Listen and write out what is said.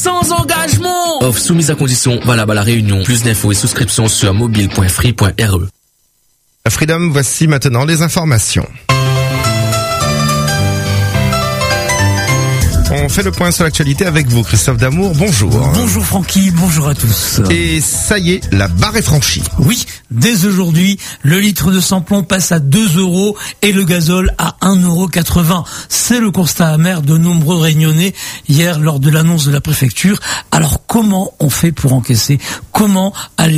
sans engagement. Offre soumise à condition, valable à La Réunion. Plus d'infos et souscriptions sur mobile.free.re. Freedom, voici maintenant les informations. On fait le point sur l'actualité avec vous, Christophe Damour, bonjour. Bonjour Francky, bonjour à tous. Et ça y est, la barre est franchie. Oui, dès aujourd'hui, le litre de sans-plomb passe à 2 € et le gazole à 1,80 €. C'est le constat amer de nombreux Réunionnais hier lors de l'annonce de la préfecture. Alors comment on fait pour encaisser ? Comment aller